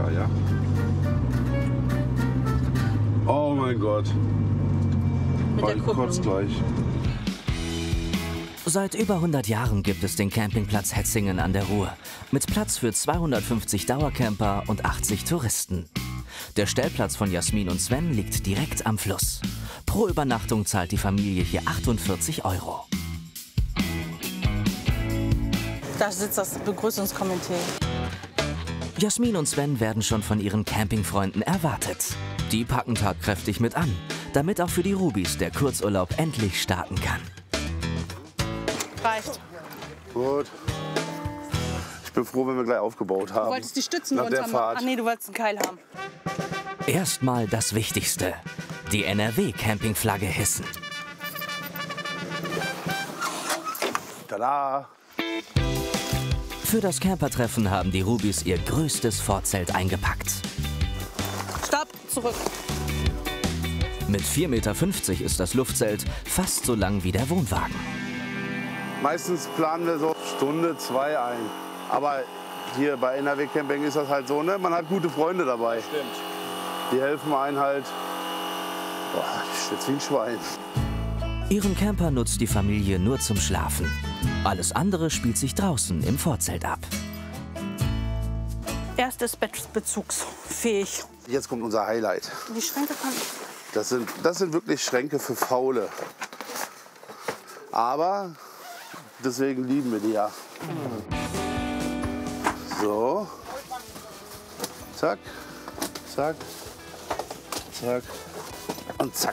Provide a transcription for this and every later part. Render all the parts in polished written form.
ja. Oh mein Gott. Mit der Kupplung. Kurz gleich. Seit über 100 Jahren gibt es den Campingplatz Hetzingen an der Ruhr. Mit Platz für 250 Dauercamper und 80 Touristen. Der Stellplatz von Jasmin und Sven liegt direkt am Fluss. Pro Übernachtung zahlt die Familie hier 48 €. Da sitzt das Begrüßungskomitee. Jasmin und Sven werden schon von ihren Campingfreunden erwartet. Die packen tatkräftig mit an, damit auch für die Rubis der Kurzurlaub endlich starten kann. Reicht. Gut. Ich bin froh, wenn wir gleich aufgebaut haben. Du wolltest die Stützen nach der runter machen. Fahrt. Ach nee, du wolltest einen Keil haben. Erstmal das Wichtigste: die NRW-Campingflagge hissen. Tada! Für das Campertreffen haben die Rubis ihr größtes Vorzelt eingepackt. Stopp, zurück. Mit 4,50 Meter ist das Luftzelt fast so lang wie der Wohnwagen. Meistens planen wir so Stunde, 2 ein. Aber hier bei NRW Camping ist das halt so, ne? Man hat gute Freunde dabei. Stimmt. Die helfen einen halt. Boah, ich schwitze wie ein Schwein. Ihren Camper nutzt die Familie nur zum Schlafen. Alles andere spielt sich draußen im Vorzelt ab. Erstes Bett bezugsfähig. Jetzt kommt unser Highlight. Die Schränke kann Das sind wirklich Schränke für Faule. Aber deswegen lieben wir die ja. So. Zack, zack, zack und zack.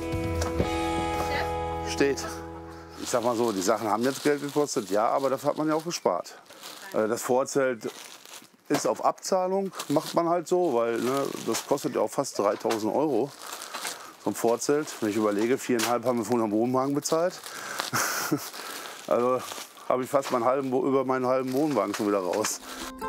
Steht. Ich sag mal so, die Sachen haben jetzt Geld gekostet, ja, aber dafür hat man ja auch gespart. Das Vorzelt ist auf Abzahlung, macht man halt so, weil ne, das kostet ja auch fast 3.000 €. So ein Vorzelt, wenn ich überlege, 4,5 haben wir von einem Wohnwagen bezahlt. Also habe ich fast über meinen halben Wohnwagen schon wieder raus.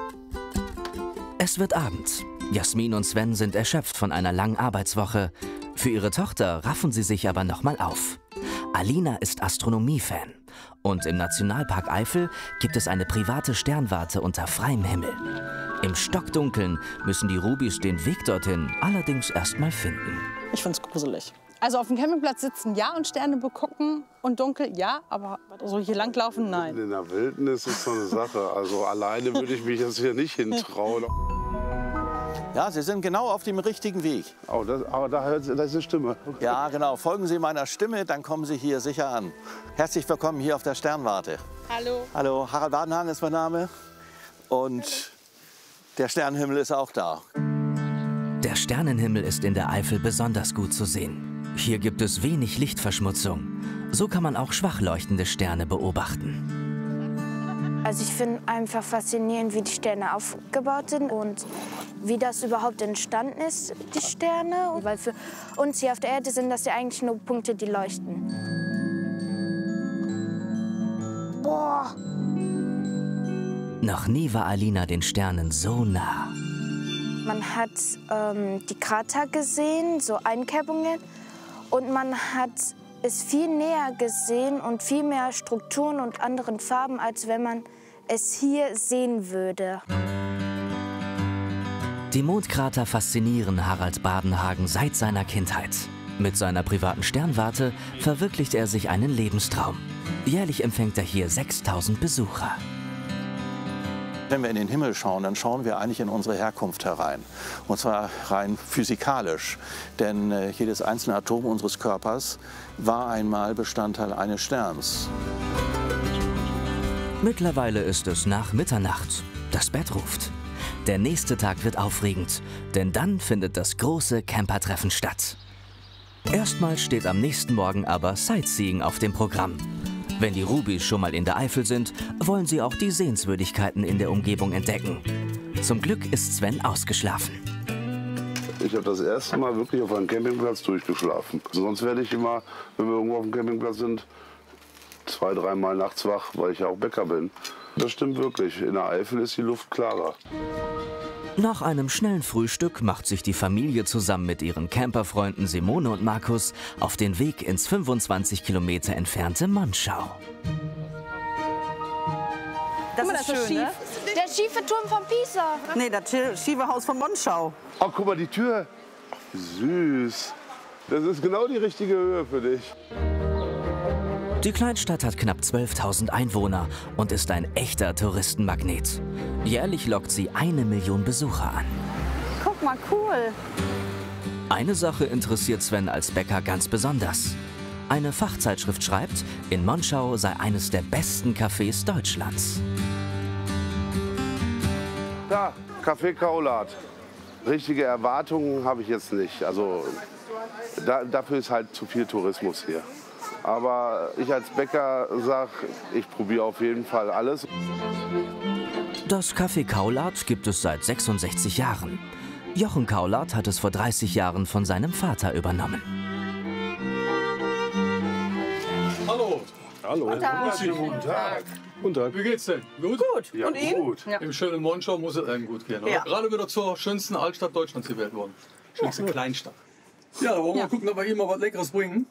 Es wird Abend. Jasmin und Sven sind erschöpft von einer langen Arbeitswoche. Für ihre Tochter raffen sie sich aber nochmal auf. Alina ist Astronomie-Fan. Und im Nationalpark Eifel gibt es eine private Sternwarte unter freiem Himmel. Im Stockdunkeln müssen die Rubis den Weg dorthin allerdings erstmal finden. Ich find's gruselig. Also auf dem Campingplatz sitzen, ja, und Sterne begucken und dunkel, ja, aber so hier langlaufen, nein. In der Wildnis ist so eine Sache. Also alleine würde ich mich jetzt hier nicht hintrauen. Ja, Sie sind genau auf dem richtigen Weg. Oh, aber da ist eine Stimme. Ja, genau. Folgen Sie meiner Stimme, dann kommen Sie hier sicher an. Herzlich willkommen hier auf der Sternwarte. Hallo. Hallo, Harald Wadenhahn ist mein Name. Und der Sternenhimmel ist auch da. Der Sternenhimmel ist in der Eifel besonders gut zu sehen. Hier gibt es wenig Lichtverschmutzung. So kann man auch schwach leuchtende Sterne beobachten. Also ich finde einfach faszinierend, wie die Sterne aufgebaut sind und wie das überhaupt entstanden ist, die Sterne. Weil für uns hier auf der Erde sind das ja eigentlich nur Punkte, die leuchten. Boah! Noch nie war Alina den Sternen so nah. Man hat die Krater gesehen, so Einkerbungen. Und man hat es viel näher gesehen und viel mehr Strukturen und anderen Farben, als wenn man es hier sehen würde. Die Mondkrater faszinieren Harald Badenhagen seit seiner Kindheit. Mit seiner privaten Sternwarte verwirklicht er sich einen Lebenstraum. Jährlich empfängt er hier 6.000 Besucher. Wenn wir in den Himmel schauen, dann schauen wir eigentlich in unsere Herkunft herein. Und zwar rein physikalisch. Denn jedes einzelne Atom unseres Körpers war einmal Bestandteil eines Sterns. Mittlerweile ist es nach Mitternacht. Das Bett ruft. Der nächste Tag wird aufregend, denn dann findet das große Campertreffen statt. Erstmal steht am nächsten Morgen aber Sightseeing auf dem Programm. Wenn die Rubis schon mal in der Eifel sind, wollen sie auch die Sehenswürdigkeiten in der Umgebung entdecken. Zum Glück ist Sven ausgeschlafen. Ich habe das erste Mal wirklich auf einem Campingplatz durchgeschlafen. Sonst werde ich immer, wenn wir irgendwo auf dem Campingplatz sind, 2-, 3 Mal nachts wach, weil ich ja auch Bäcker bin. Das stimmt wirklich. In der Eifel ist die Luft klarer. Nach einem schnellen Frühstück macht sich die Familie zusammen mit ihren Camperfreunden Simone und Markus auf den Weg ins 25 Kilometer entfernte Monschau. Das ist schön, ne? Der schiefe Turm von Pisa. Nee, das schiefe Haus von Monschau. Oh, guck mal, die Tür. Süß. Das ist genau die richtige Höhe für dich. Die Kleinstadt hat knapp 12.000 Einwohner und ist ein echter Touristenmagnet. Jährlich lockt sie 1 Million Besucher an. Guck mal, cool. Eine Sache interessiert Sven als Bäcker ganz besonders. Eine Fachzeitschrift schreibt, in Monschau sei eines der besten Cafés Deutschlands. Da, Café Kaulat. Richtige Erwartungen habe ich jetzt nicht. Also dafür ist halt zu viel Tourismus hier. Aber ich als Bäcker sage, ich probiere auf jeden Fall alles. Das Café Kaulat gibt es seit 66 Jahren. Jochen Kaulat hat es vor 30 Jahren von seinem Vater übernommen. Hallo. Hallo. Guten Tag. Guten Tag. Guten Tag. Wie geht's denn? Gut? Gut. Ja, Und Ihnen? gut. Ja. Im schönen Monschau muss es einem gut gehen. Oder? Ja. Gerade wieder zur schönsten Altstadt Deutschlands gewählt worden. Schönste Kleinstadt. Ja, da wollen wir mal gucken, ob wir hier mal was Leckeres bringen.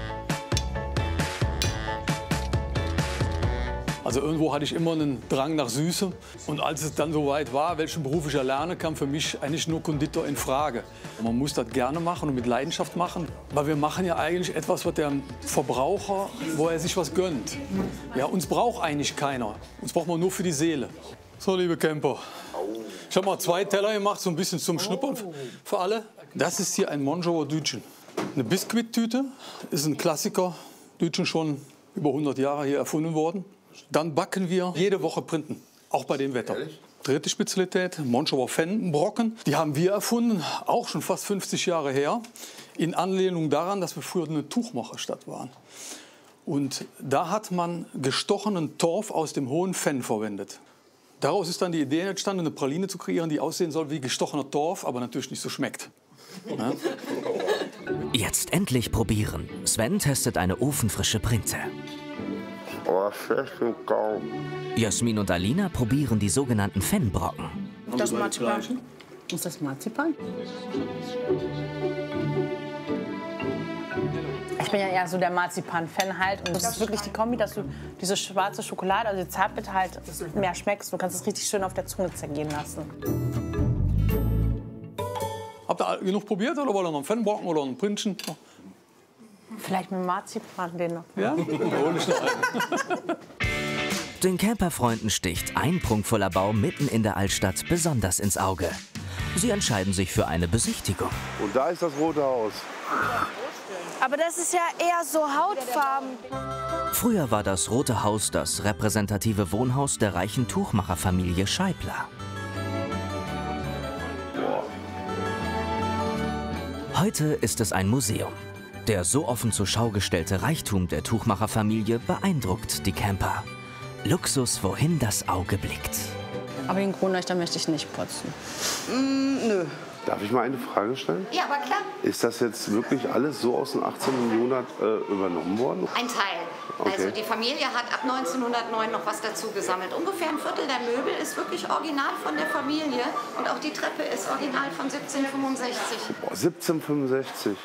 Also irgendwo hatte ich immer einen Drang nach Süße. Und als es dann soweit war, welchen Beruf ich erlerne, kam für mich eigentlich nur Konditor in Frage. Man muss das gerne machen und mit Leidenschaft machen. Weil wir machen ja eigentlich etwas, was der Verbraucher, wo er sich was gönnt. Ja, uns braucht eigentlich keiner. Uns braucht man nur für die Seele. So, liebe Camper. Ich habe mal 2 Teller gemacht, so ein bisschen zum Schnuppern für alle. Das ist hier ein Monschauer Dütchen. Eine Biskuittüte ist ein Klassiker. Dütchen schon über 100 Jahre hier erfunden worden. Dann backen wir jede Woche Printen, auch bei dem Wetter. Dritte Spezialität, Monschauer Pfannenbrocken. Die haben wir erfunden, auch schon fast 50 Jahre her. In Anlehnung daran, dass wir früher eine Tuchmacherstadt waren. Und da hat man gestochenen Torf aus dem hohen Fenn verwendet. Daraus ist dann die Idee entstanden, eine Praline zu kreieren, die aussehen soll wie gestochener Torf, aber natürlich nicht so schmeckt. Ja? Jetzt endlich probieren. Sven testet eine ofenfrische Printe. Oh, fest im Kaum. Jasmin und Alina probieren die sogenannten Pfannenbrocken. Das Marzipan. Ist das Marzipan? Ich bin ja eher so der Marzipan-Fan halt. Und das ist wirklich die Kombi, dass du diese schwarze Schokolade, also die Zartbitter halt mehr schmeckst. Du kannst es richtig schön auf der Zunge zergehen lassen. Habt ihr genug probiert oder wollt ihr noch einen Pfannenbrocken oder einen Printchen? Vielleicht mit Marzipan den noch. Ja? Da hol ich noch einen. Den Camperfreunden sticht ein prunkvoller Baum mitten in der Altstadt besonders ins Auge. Sie entscheiden sich für eine Besichtigung. Und da ist das Rote Haus. Aber das ist ja eher so hautfarben. Früher war das Rote Haus das repräsentative Wohnhaus der reichen Tuchmacherfamilie Scheibler. Heute ist es ein Museum. Der so offen zur Schau gestellte Reichtum der Tuchmacherfamilie beeindruckt die Camper. Luxus, wohin das Auge blickt. Aber den Kronleuchter möchte ich nicht putzen. Nö. Darf ich mal eine Frage stellen? Ja, aber klar. Ist das jetzt wirklich alles so aus dem 18. Jahrhundert übernommen worden? Ein Teil. Okay. Also die Familie hat ab 1909 noch was dazu gesammelt. Ungefähr ein Viertel der Möbel ist wirklich original von der Familie. Und auch die Treppe ist original von 1765. Boah, 1765.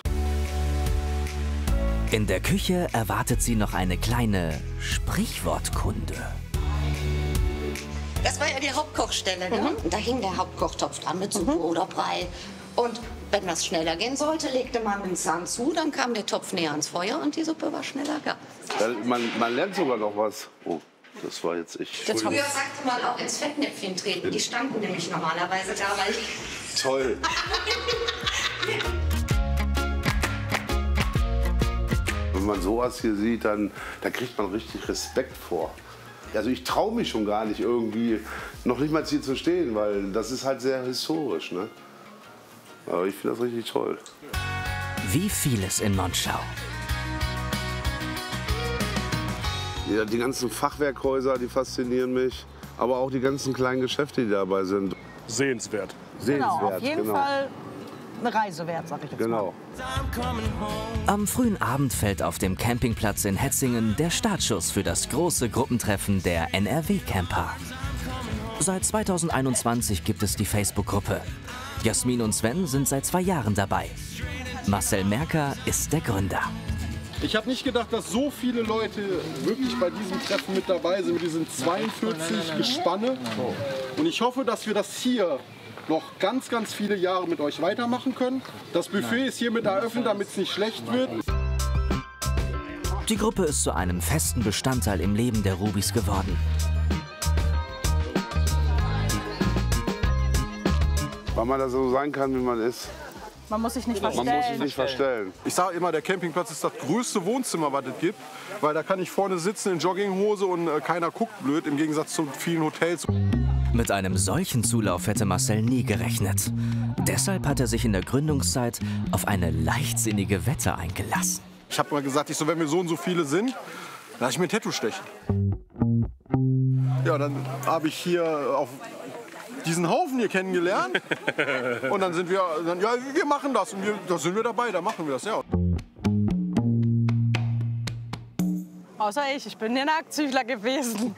In der Küche erwartet sie noch eine kleine Sprichwortkunde. Das war ja die Hauptkochstelle. Ne? Da hing der Hauptkochtopf dran mit Suppe oder Brei. Und wenn das schneller gehen sollte, legte man den Zahn zu, dann kam der Topf näher ans Feuer und die Suppe war schneller gar. Man lernt sogar noch was. Oh, das war jetzt ich. Früher sagte man auch ins Fettnäpfchen treten. Die standen nämlich normalerweise da, weil Toll. Wenn man sowas hier sieht, dann da kriegt man richtig Respekt vor. Also ich traue mich schon gar nicht irgendwie, noch nicht mal hier zu stehen, weil das ist halt sehr historisch. Ne? Aber ich finde das richtig toll. Wie vieles in Monschau. Ja, die ganzen Fachwerkhäuser, die faszinieren mich. Aber auch die ganzen kleinen Geschäfte, die dabei sind. Sehenswert. Genau, auf jeden genau. Fall eine Reise wert, sag ich jetzt Genau. Am frühen Abend fällt auf dem Campingplatz in Hetzingen der Startschuss für das große Gruppentreffen der NRW-Camper. Seit 2021 gibt es die Facebook-Gruppe. Jasmin und Sven sind seit 2 Jahren dabei. Marcel Merker ist der Gründer. Ich habe nicht gedacht, dass so viele Leute wirklich bei diesem Treffen mit dabei sind. Wir sind 42 Gespanne. Und ich hoffe, dass wir das hier noch ganz, ganz viele Jahre mit euch weitermachen können. Das Buffet ist hiermit eröffnet, damit es nicht schlecht wird. Die Gruppe ist zu einem festen Bestandteil im Leben der Rubis geworden. Weil man da so sein kann, wie man ist. Man muss sich nicht Man verstellen. muss sich nicht verstellen. Ich sage immer, der Campingplatz ist das größte Wohnzimmer, was es gibt. Weil da kann ich vorne sitzen in Jogginghose und keiner guckt blöd, im Gegensatz zu vielen Hotels. Mit einem solchen Zulauf hätte Marcel nie gerechnet. Deshalb hat er sich in der Gründungszeit auf eine leichtsinnige Wette eingelassen. Ich habe mal gesagt, wenn wir so und so viele sind, lass ich mir ein Tattoo stechen. Ja, dann habe ich hier auf diesen Haufen hier kennengelernt. Und dann sind wir, ja, wir machen das. Und da sind wir dabei, da machen wir das, ja. Außer ich bin der Nacktschüchler gewesen.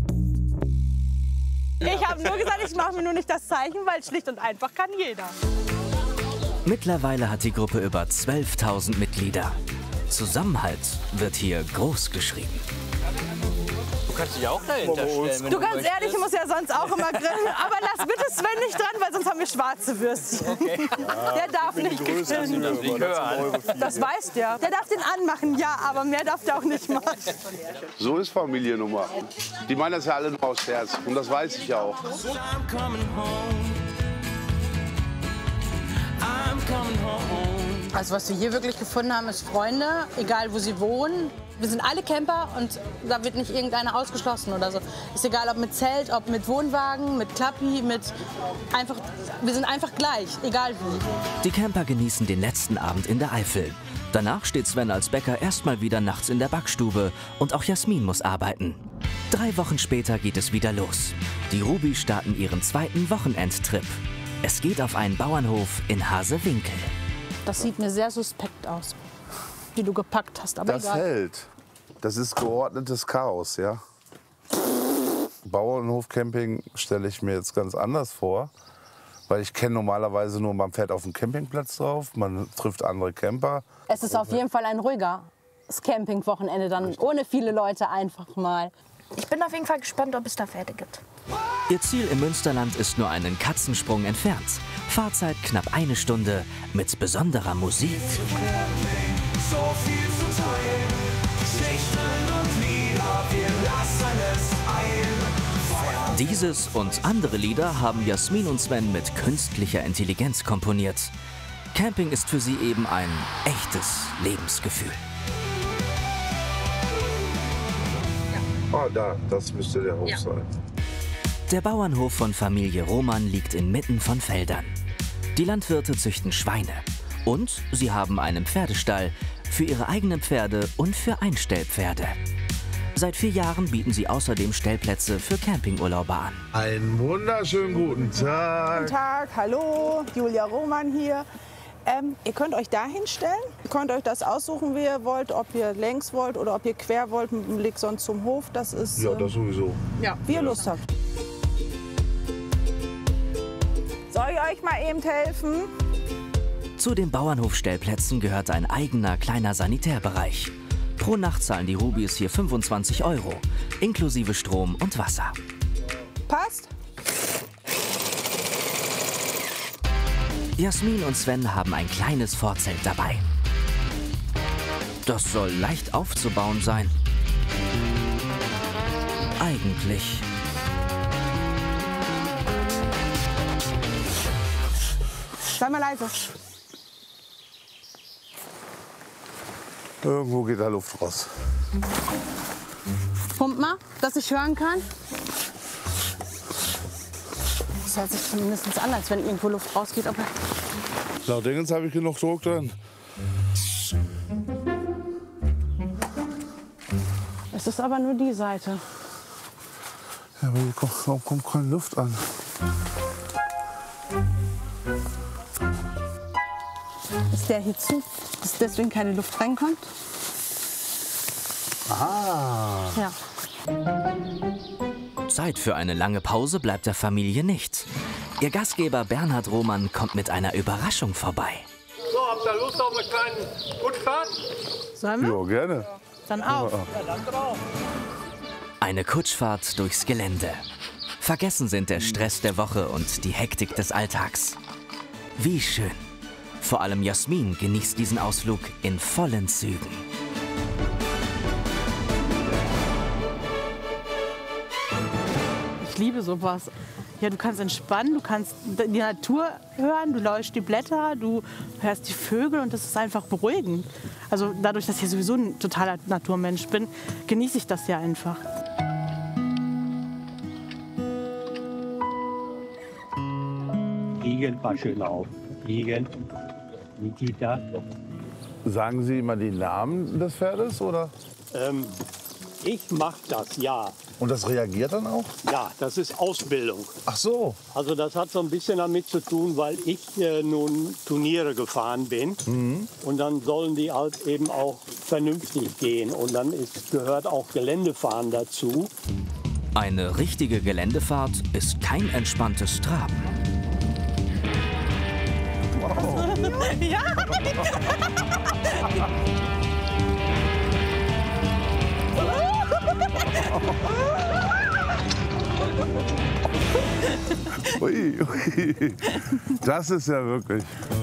Ich habe nur gesagt, ich mache mir nur nicht das Zeichen, weil schlicht und einfach kann jeder. Mittlerweile hat die Gruppe über 12.000 Mitglieder. Zusammenhalt wird hier groß geschrieben. Du kannst dich auch dahinter stellen, wenn Du ganz ehrlich, ich muss ja sonst auch immer grillen. Aber lass bitte Sven nicht dran, weil sonst haben wir schwarze Würstchen. Okay. Der darf nicht grillen. Das weiß der. Der darf den anmachen, ja, aber mehr darf der auch nicht machen. So ist Familiennummer. Die meinen das ja alle nur aus Scherz. Und das weiß ich ja auch. Also was wir hier wirklich gefunden haben, ist Freunde, egal wo sie wohnen. Wir sind alle Camper und da wird nicht irgendeiner ausgeschlossen oder so. Ist egal, ob mit Zelt, ob mit Wohnwagen, mit Klappi, wir sind einfach gleich, egal wie. Die Camper genießen den letzten Abend in der Eifel. Danach steht Sven als Bäcker erstmal wieder nachts in der Backstube und auch Jasmin muss arbeiten. 3 Wochen später geht es wieder los. Die Rubis starten ihren zweiten Wochenendtrip. Es geht auf einen Bauernhof in Hasewinkel. Das sieht mir sehr suspekt aus, wie du gepackt hast, aber Das egal. hält. Das ist geordnetes Chaos, ja. Bauernhof-Camping stelle ich mir jetzt ganz anders vor. Weil ich kenne normalerweise nur, man fährt auf dem Campingplatz drauf, man trifft andere Camper. Es ist auf jeden Fall ein ruhiges Campingwochenende, dann ohne viele Leute einfach mal. Ich bin auf jeden Fall gespannt, ob es da Pferde gibt. Ihr Ziel im Münsterland ist nur einen Katzensprung entfernt. Fahrzeit knapp 1 Stunde mit besonderer Musik. So viel zu teilen, Geschichten und Lieder, wir lassen es ein. Dieses und andere Lieder haben Jasmin und Sven mit künstlicher Intelligenz komponiert. Camping ist für sie eben ein echtes Lebensgefühl. Ah, da, das müsste der Hof sein. Der Bauernhof von Familie Roman liegt inmitten von Feldern. Die Landwirte züchten Schweine. Und sie haben einen Pferdestall für ihre eigenen Pferde und für Einstellpferde. Seit 4 Jahren bieten sie außerdem Stellplätze für Campingurlauber an. Einen wunderschönen guten Tag. Guten Tag, hallo, Julia Roman hier. Ihr könnt euch da hinstellen. Ihr könnt euch das aussuchen, wie ihr wollt, ob ihr längs wollt oder ob ihr quer wollt, mit dem Blick sonst zum Hof. Das ist, Ja, das sowieso. ja, wie ihr Lust habt. Soll ich euch mal eben helfen? Zu den Bauernhofstellplätzen gehört ein eigener kleiner Sanitärbereich. Pro Nacht zahlen die Rubis hier 25 €, inklusive Strom und Wasser. Passt? Jasmin und Sven haben ein kleines Vorzelt dabei. Das soll leicht aufzubauen sein. Eigentlich. Sei mal leise. Irgendwo geht da Luft raus. Pump mal, dass ich hören kann. Das hört sich zumindest an, als wenn irgendwo Luft rausgeht. Aber Laut Dingens habe ich genug Druck drin. es ist aber nur die Seite. Ja, aber hier kommt keine Luft an. Ist der hier zu, dass deswegen keine Luft reinkommt? Ah. Ja. Zeit für eine lange Pause bleibt der Familie nicht. Ihr Gastgeber Bernhard Roman kommt mit einer Überraschung vorbei. So, habt ihr Lust auf eine kleine Kutschfahrt? Sollen wir? Ja, gerne. Dann auf. Ja, danke auch. Eine Kutschfahrt durchs Gelände. Vergessen sind der Stress der Woche und die Hektik des Alltags. Wie schön. Vor allem Jasmin genießt diesen Ausflug in vollen Zügen. Ich liebe sowas. Ja, du kannst entspannen, du kannst die Natur hören, du läufst die Blätter, du hörst die Vögel und das ist einfach beruhigend. Also dadurch, dass ich ja sowieso ein totaler Naturmensch bin, genieße ich das ja einfach. Igen, pass schön auf. Igen, Nikita. Sagen Sie immer die Namen des Pferdes, oder? Ich mach das, ja. Und das reagiert dann auch? Ja, das ist Ausbildung. Ach so. Also das hat so ein bisschen damit zu tun, weil ich nun Turniere gefahren bin. Und dann sollen die halt eben auch vernünftig gehen. Und dann gehört auch Geländefahren dazu. Eine richtige Geländefahrt ist kein entspanntes Traben. Ja. Ui, ui. Das ist ja wirklich.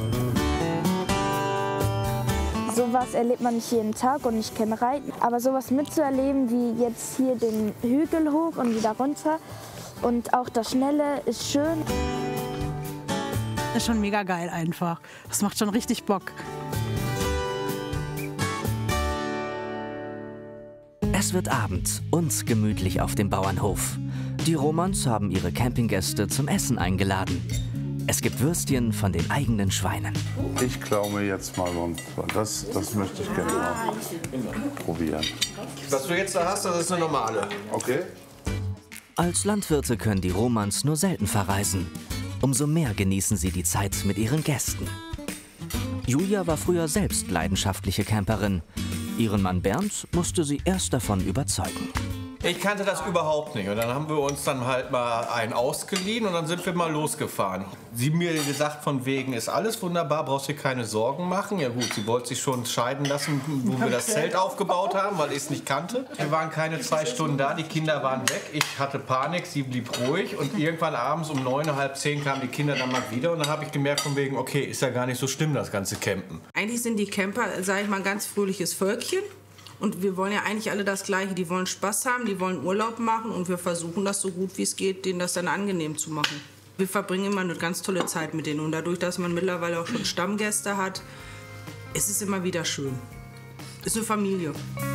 Sowas erlebt man nicht jeden Tag und ich kenne Reiten. Aber sowas mitzuerleben wie jetzt hier den Hügel hoch und wieder runter und auch das Schnelle ist schön. Das ist schon mega geil einfach. Das macht schon richtig Bock. Es wird Abend und gemütlich auf dem Bauernhof. Die Romans haben ihre Campinggäste zum Essen eingeladen. Es gibt Würstchen von den eigenen Schweinen. Ich klaue mir jetzt mal so das möchte ich gerne auch probieren. Was du jetzt da hast, das ist eine normale. Okay. Als Landwirte können die Romans nur selten verreisen. Umso mehr genießen sie die Zeit mit ihren Gästen. Julia war früher selbst leidenschaftliche Camperin. Ihren Mann Bernd musste sie erst davon überzeugen. Ich kannte das überhaupt nicht und dann haben wir uns dann halt mal einen ausgeliehen und dann sind wir mal losgefahren. Sie mir gesagt von wegen, ist alles wunderbar, brauchst dir keine Sorgen machen. Ja gut, sie wollte sich schon scheiden lassen, wo wir das Zelt aufgebaut haben, weil ich es nicht kannte. Wir waren keine 2 Stunden da, die Kinder waren weg, ich hatte Panik, sie blieb ruhig und irgendwann abends um 9, halb 10 kamen die Kinder dann mal wieder und dann habe ich gemerkt von wegen, okay, ist ja gar nicht so schlimm, das ganze Campen. Eigentlich sind die Camper, sage ich mal, ein ganz fröhliches Völkchen. Und wir wollen ja eigentlich alle das Gleiche. Die wollen Spaß haben, die wollen Urlaub machen und wir versuchen das so gut wie es geht, denen das dann angenehm zu machen. Wir verbringen immer eine ganz tolle Zeit mit denen und dadurch, dass man mittlerweile auch schon Stammgäste hat, ist es immer wieder schön. Ist eine Familie.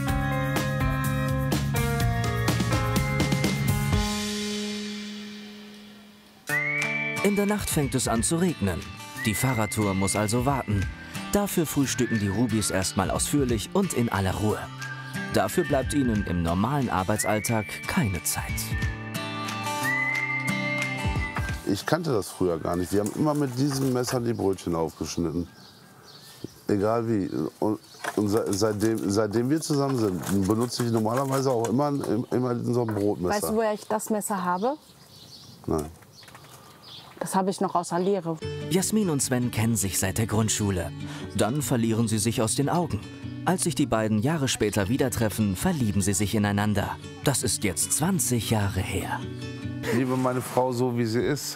In der Nacht fängt es an zu regnen. Die Fahrradtour muss also warten. Dafür frühstücken die Rubis erstmal ausführlich und in aller Ruhe. Dafür bleibt ihnen im normalen Arbeitsalltag keine Zeit. Ich kannte das früher gar nicht. Wir haben immer mit diesem Messer die Brötchen aufgeschnitten. Egal wie. Und seitdem wir zusammen sind, benutze ich normalerweise auch immer so ein Brotmesser. Weißt du, woher ich das Messer habe? Nein. Das habe ich noch aus der Lehre. Jasmin und Sven kennen sich seit der Grundschule. Dann verlieren sie sich aus den Augen. Als sich die beiden Jahre später wieder treffen, verlieben sie sich ineinander. Das ist jetzt 20 Jahre her. Ich liebe meine Frau so, wie sie ist.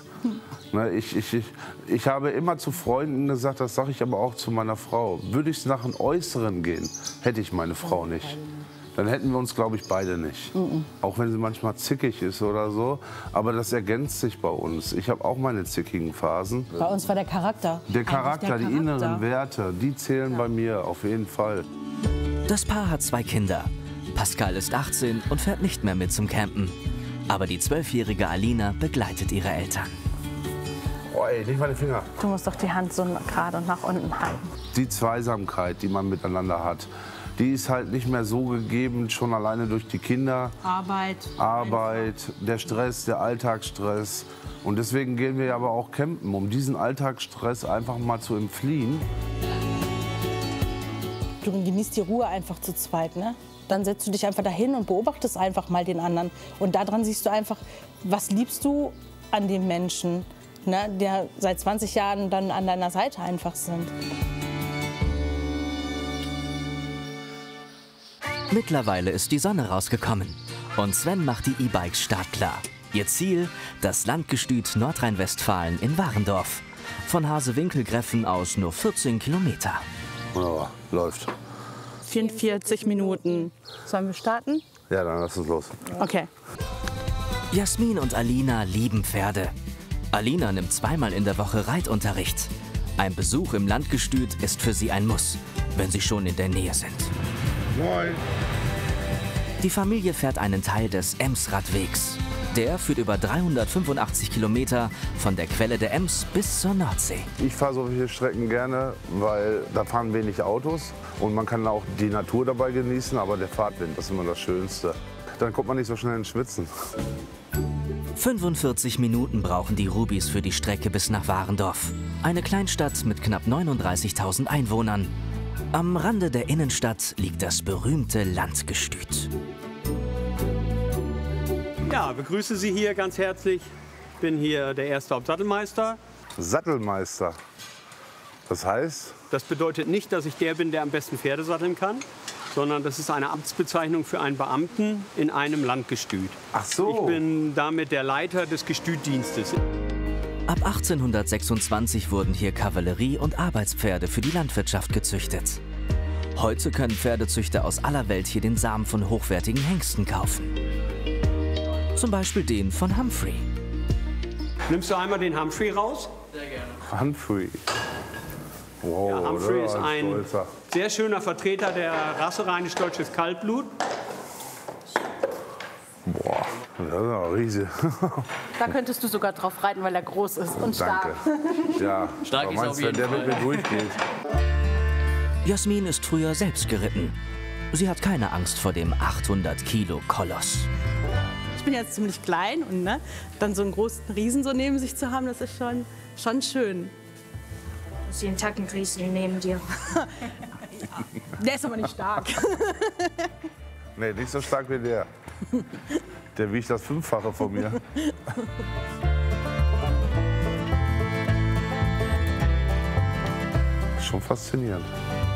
Ich habe immer zu Freunden gesagt, das sage ich aber auch zu meiner Frau. Würde ich nach dem Äußeren gehen, hätte ich meine Frau nicht. Dann hätten wir uns, glaube ich, beide nicht. Auch wenn sie manchmal zickig ist oder so. Aber das ergänzt sich bei uns. Ich habe auch meine zickigen Phasen. Bei uns war der Charakter. Der Charakter, die inneren Werte, die zählen bei mir auf jeden Fall. Das Paar hat 2 Kinder. Pascal ist 18 und fährt nicht mehr mit zum Campen. Aber die 12-jährige Alina begleitet ihre Eltern. Oh ey, nicht meine Finger. Du musst doch die Hand so gerade und nach unten halten. Die Zweisamkeit, die man miteinander hat, die ist halt nicht mehr so gegeben, schon alleine durch die Kinder. Arbeit, der Stress, der Alltagsstress. Und deswegen gehen wir aber auch campen, um diesen Alltagsstress einfach mal zu entfliehen. Du genießt die Ruhe einfach zu zweit, ne? Dann setzt du dich einfach dahin und beobachtest einfach mal den anderen. Und daran siehst du einfach, was liebst du an dem Menschen, ne? Der seit 20 Jahren dann an deiner Seite einfach sind. Mittlerweile ist die Sonne rausgekommen und Sven macht die E-Bikes startklar. Ihr Ziel, das Landgestüt Nordrhein-Westfalen in Warendorf. Von Hasewinkel-Greffen aus nur 14 Kilometer. Wunderbar, läuft. 44 Minuten. Sollen wir starten? Ja, dann lass uns los. Okay. Jasmin und Alina lieben Pferde. Alina nimmt zweimal in der Woche Reitunterricht. Ein Besuch im Landgestüt ist für sie ein Muss, wenn sie schon in der Nähe sind. Moin. Die Familie fährt einen Teil des Emsradwegs. Der führt über 385 Kilometer von der Quelle der Ems bis zur Nordsee. Ich fahre solche Strecken gerne, weil da fahren wenig Autos und man kann auch die Natur dabei genießen, aber der Fahrtwind, das ist immer das Schönste. Dann kommt man nicht so schnell ins Schwitzen. 45 Minuten brauchen die Rubis für die Strecke bis nach Warendorf. Eine Kleinstadt mit knapp 39.000 Einwohnern. Am Rande der Innenstadt liegt das berühmte Landgestüt. Ja, begrüße Sie hier ganz herzlich. Ich bin hier der erste Hauptsattelmeister. Sattelmeister. Das heißt? Das bedeutet nicht, dass ich der bin, der am besten Pferde satteln kann, sondern das ist eine Amtsbezeichnung für einen Beamten in einem Landgestüt. Ach so. Ich bin damit der Leiter des Gestütdienstes. Ab 1826 wurden hier Kavallerie- und Arbeitspferde für die Landwirtschaft gezüchtet. Heute können Pferdezüchter aus aller Welt hier den Samen von hochwertigen Hengsten kaufen. Zum Beispiel den von Humphrey. Nimmst du einmal den Humphrey raus? Sehr gerne. Humphrey. Wow, Ja, Humphrey ist ein stolzer. sehr schöner Vertreter der Rasse Rheinisch-Deutsches Kaltblut. Boah, das ist ein Riese. Da könntest du sogar drauf reiten, weil er groß ist und stark. Danke. Ja, Stark ist auf wenn jeden der Fall. mit mir durchgeht. Jasmin ist früher selbst geritten. Sie hat keine Angst vor dem 800-Kilo-Koloss. Ich bin jetzt ziemlich klein und ne, dann so einen großen Riesen so neben sich zu haben, das ist schon schön. Ich den Tackenriesen neben dir. Der ist aber nicht stark. Nee, nicht so stark wie der. Der wiegt das 5-fache von mir. Schon faszinierend.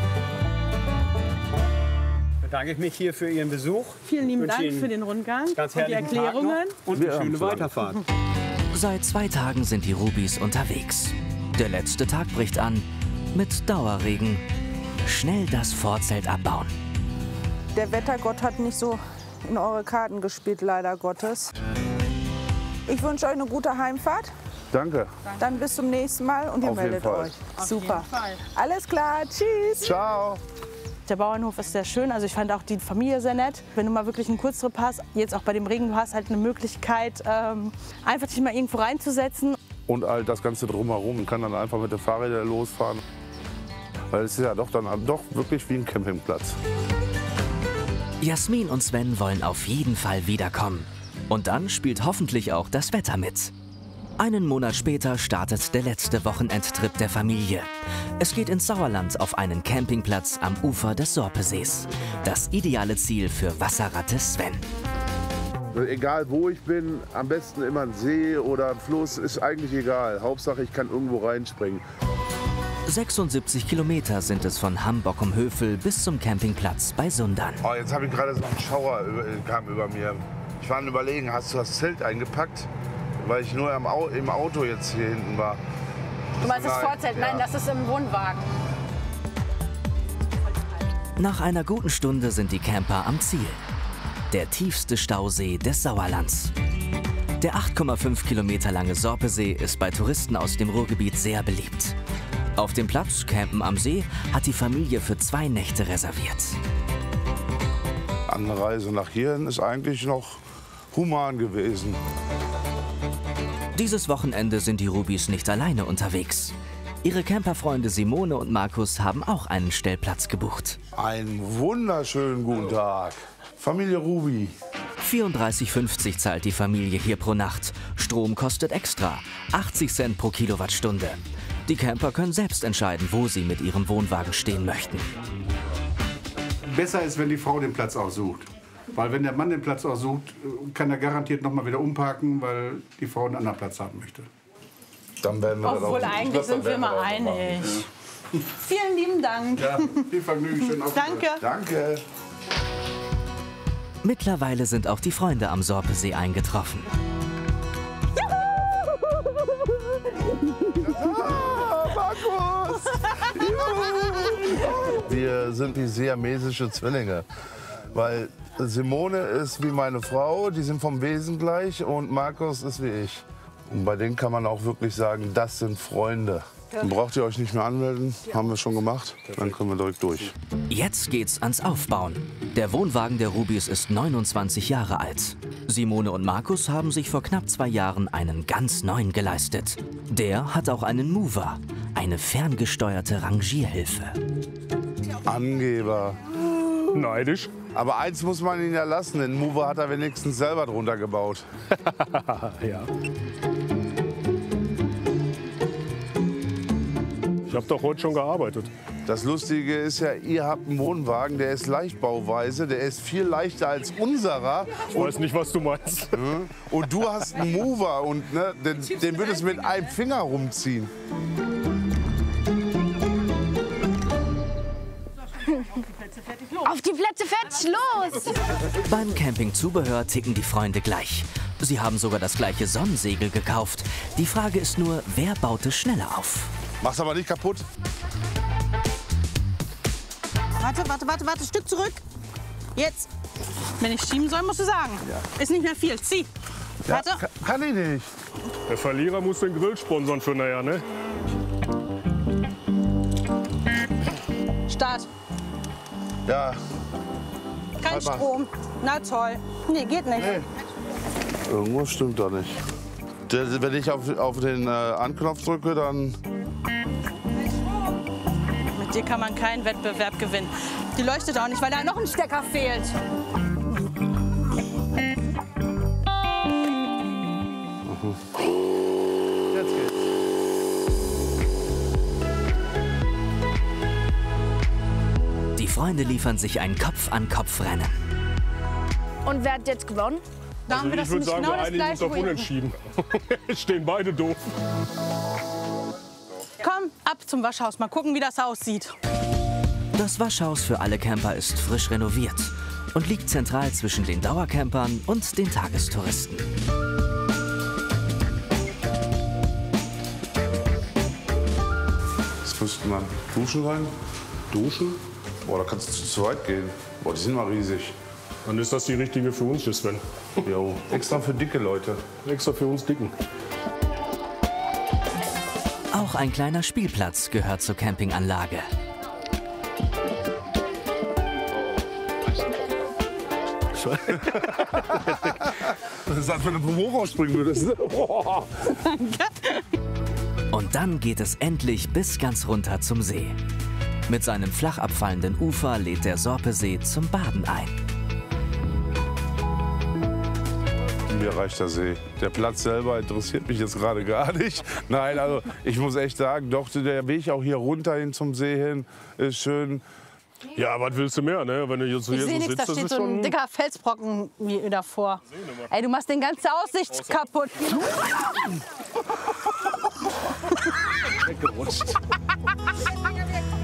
Bedanke ich mich hier für Ihren Besuch. Vielen lieben Wünsche Dank Ihnen für den Rundgang ganz und die herrlichen Tag Erklärungen. noch und eine schöne Weiterfahrt. Seit 2 Tagen sind die Rubis unterwegs. Der letzte Tag bricht an mit Dauerregen. Schnell das Vorzelt abbauen. Der Wettergott hat nicht so in eure Karten gespielt, leider Gottes. Ich wünsche euch eine gute Heimfahrt. Danke. Dann bis zum nächsten Mal und ihr Auf jeden meldet Fall. euch. Super. Alles klar, tschüss. Ciao. Der Bauernhof ist sehr schön, also ich fand auch die Familie sehr nett. Wenn du mal wirklich einen Kurztrip hast, jetzt auch bei dem Regen, du hast halt eine Möglichkeit, einfach dich mal irgendwo reinzusetzen. Und all das Ganze drumherum. Man kann dann einfach mit den Fahrrädern losfahren. Weil es ist ja doch wirklich wie ein Campingplatz. Jasmin und Sven wollen auf jeden Fall wiederkommen. Und dann spielt hoffentlich auch das Wetter mit. Einen Monat später startet der letzte Wochenendtrip der Familie. Es geht ins Sauerland auf einen Campingplatz am Ufer des Sorpesees. Das ideale Ziel für Wasserratte Sven. Egal wo ich bin, am besten immer ein See oder ein Fluss, ist eigentlich egal. Hauptsache ich kann irgendwo reinspringen. 76 Kilometer sind es von Hamburg-um-Hövel bis zum Campingplatz bei Sundern. Oh, jetzt habe ich gerade so einen Schauer kam über mir. Ich war am Überlegen, hast du das Zelt eingepackt? Weil ich nur im Auto jetzt hier hinten war. Du meinst das Nein, Vorzelt? ja. Nein, das ist im Wohnwagen. Nach einer guten Stunde sind die Camper am Ziel. Der tiefste Stausee des Sauerlands. Der 8,5 Kilometer lange Sorpesee ist bei Touristen aus dem Ruhrgebiet sehr beliebt. Auf dem Platz Campen am See hat die Familie für 2 Nächte reserviert. Anreise nach hierhin ist eigentlich noch human gewesen. Dieses Wochenende sind die Rubis nicht alleine unterwegs. Ihre Camperfreunde Simone und Markus haben auch einen Stellplatz gebucht. Einen wunderschönen guten Tag. Familie Rubi. 34,50 zahlt die Familie hier pro Nacht. Strom kostet extra. 80 Cent pro Kilowattstunde. Die Camper können selbst entscheiden, wo sie mit ihrem Wohnwagen stehen möchten. Besser ist, wenn die Frau den Platz aussucht. Weil wenn der Mann den Platz aussucht, kann er garantiert noch mal wieder umparken, weil die Frau einen anderen Platz haben möchte. Dann werden wir Obwohl eigentlich sind wir mal einig. Vielen lieben Dank. Ja, viel Vergnügen, schönen Aufenthalt. Danke. Danke. Mittlerweile sind auch die Freunde am Sorpesee eingetroffen. Markus! Wir sind wie siamesische Zwillinge, weil Simone ist wie meine Frau, die sind vom Wesen gleich, und Markus ist wie ich. Und bei denen kann man auch wirklich sagen, das sind Freunde. Dann braucht ihr euch nicht mehr anmelden, haben wir schon gemacht, dann können wir direkt durch. Jetzt geht's ans Aufbauen. Der Wohnwagen der Rubis ist 29 Jahre alt. Simone und Markus haben sich vor knapp 2 Jahren einen ganz neuen geleistet. Der hat auch einen Mover, eine ferngesteuerte Rangierhilfe. Angeber. Neidisch. Aber eins muss man ihn ja lassen, den Mover hat er wenigstens selber drunter gebaut. Ja. Ich habe doch heute schon gearbeitet. Das Lustige ist ja, ihr habt einen Wohnwagen, der ist Leichtbauweise, der ist viel leichter als unserer. Ich weiß nicht, was du meinst. Und du hast einen Mover und ne, den würdest du mit einem Finger rumziehen. Auf die Plätze, fertig, los! Beim Campingzubehör ticken die Freunde gleich. Sie haben sogar das gleiche Sonnensegel gekauft. Die Frage ist nur, wer baut es schneller auf? Mach's aber nicht kaputt. Warte, Stück zurück. Jetzt. Wenn ich schieben soll, musst du sagen. Ja. Ist nicht mehr viel, zieh. Ja, Warte. kann ich nicht. Der Verlierer muss den Grill sponsern für nachher, ne? Start. Ja. Kein Halt mal. Strom. Na toll. Nee, geht nicht. Nee. Irgendwas stimmt da nicht. Wenn ich auf den Anknopf drücke, dann... Mit dir kann man keinen Wettbewerb gewinnen. Die leuchtet auch nicht, weil da noch ein Stecker fehlt. Jetzt geht's. Die Freunde liefern sich ein Kopf-an-Kopf-Rennen. Und wer hat jetzt gewonnen? Da haben wir das Ich würde sagen, genau wir das einigen uns gleiche auf Unentschieden. Stehen beide doof. Komm, ab zum Waschhaus. Mal gucken, wie das aussieht. Das Waschhaus für alle Camper ist frisch renoviert und liegt zentral zwischen den Dauercampern und den Tagestouristen. Jetzt müsste man duschen rein. Duschen? Boah, da kannst du zu zweit gehen. Boah, die sind mal riesig. Dann ist das die richtige für uns, Sven. Jo, extra für dicke Leute. Extra für uns Dicken. Auch ein kleiner Spielplatz gehört zur Campinganlage. Das ist, als wenn du vom Hochhaus springen würdest. Und dann geht es endlich bis ganz runter zum See. Mit seinem flach abfallenden Ufer lädt der Sorpesee zum Baden ein. Mir reicht der See. Der Platz selber interessiert mich jetzt gerade gar nicht. Nein, also ich muss echt sagen, doch der Weg auch hier runter hin zum See hin ist schön. Ja, was willst du mehr, ne? Wenn du jetzt Ich hier sehe so nichts, da sitzt, das steht ist so ein schon... dicker Felsbrocken wie davor. Ey, du machst den ganzen Aussicht kaputt. Weggerutscht.